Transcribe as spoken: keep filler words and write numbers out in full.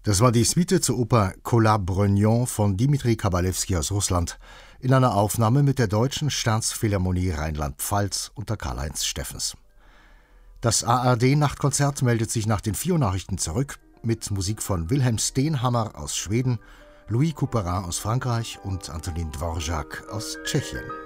Das war die Suite zur Oper Colas Brognon von Dimitri Kabalewski aus Russland in einer Aufnahme mit der Deutschen Staatsphilharmonie Rheinland-Pfalz unter Karl-Heinz Steffens. Das A R D-Nachtkonzert meldet sich nach den vier Uhr Nachrichten zurück mit Musik von Wilhelm Stenhammar aus Schweden, Louis Couperin aus Frankreich und Antonin Dvorak aus Tschechien.